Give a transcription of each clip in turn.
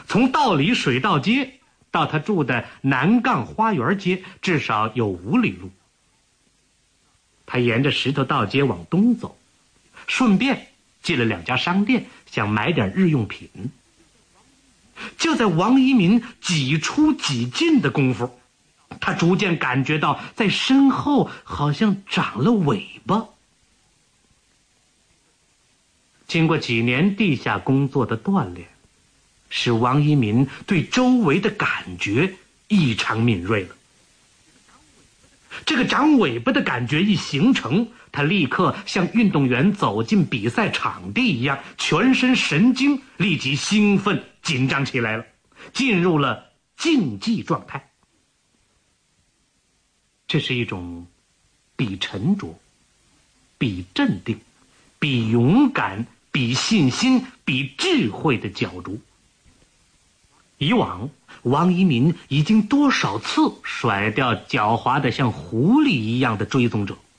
从道里水道街到他住的南杠花园街，至少有5里路。他沿着石头道街往东走，顺便进了2家商店，想买点日用品。就在王一民几出几进的功夫，他逐渐感觉到在身后好像长了尾巴。经过几年地下工作的锻炼，使王一民对周围的感觉异常敏锐了。这个长尾巴的感觉一形成，他立刻像运动员走进比赛场地一样，全身神经立即兴奋紧张起来了，进入了竞技状态。这是一种比沉着、比镇定、比勇敢、比信心、比智慧的角逐。以往王一民已经多少次甩掉狡猾的像狐狸一样的追踪者。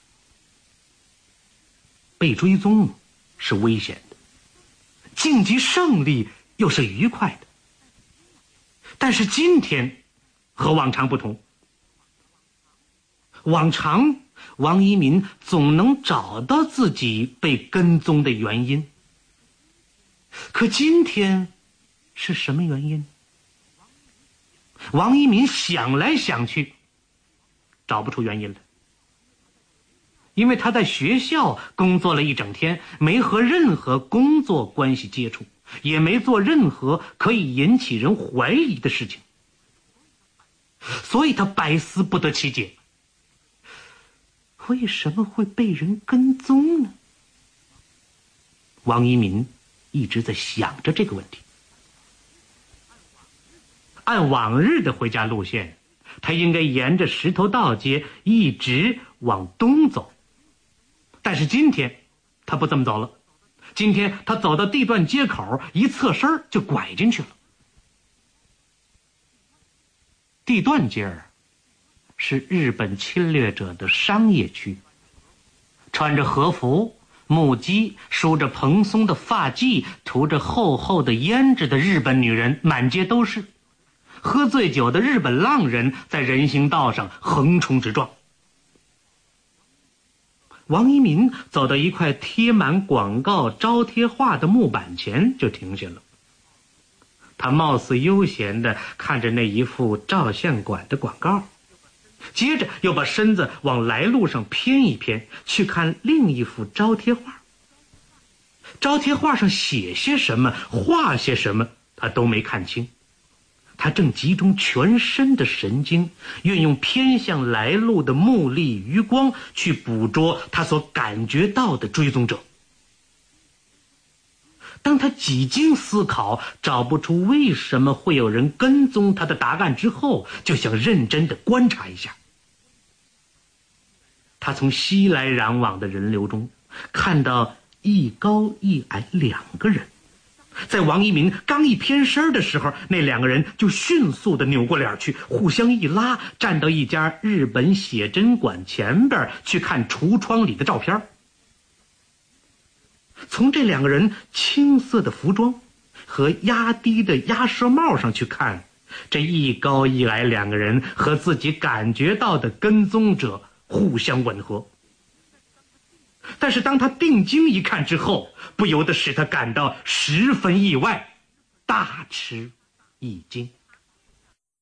被追踪是危险的，竞技胜利又是愉快的。但是今天和往常不同，往常王一民总能找到自己被跟踪的原因，可今天是什么原因？王一民想来想去，找不出原因来。因为他在学校工作了一整天，没和任何工作关系接触，也没做任何可以引起人怀疑的事情，所以他百思不得其解，为什么会被人跟踪呢？王一民一直在想着这个问题。按往日的回家路线，他应该沿着石头道街一直往东走，但是今天他不这么走了。今天他走到地段街口，一侧身就拐进去了。地段街是日本侵略者的商业区，穿着和服、木屐、梳着蓬松的发髻、涂着厚厚的胭脂的日本女人满街都是。喝醉酒的日本浪人在人行道上横冲直撞。王一民走到一块贴满广告招贴画的木板前就停下了。他貌似悠闲地看着那一副照相馆的广告，接着又把身子往来路上偏一偏，去看另一幅招贴画。招贴画上写些什么，画些什么，他都没看清。他正集中全身的神经，运用偏向来路的目力余光去捕捉他所感觉到的追踪者。当他几经思考，找不出为什么会有人跟踪他的答案之后，就想认真地观察一下。他从熙来攘往的人流中看到一高一矮2个人。在王一民刚一偏身的时候，那2个人就迅速地扭过脸去，互相一拉，站到一家日本写真馆前边去看橱窗里的照片。从这2个人青色的服装和压低的鸭舌帽上去看，这一高一矮2个人和自己感觉到的跟踪者互相吻合。但是当他定睛一看之后，不由得使他感到十分意外，大吃一惊。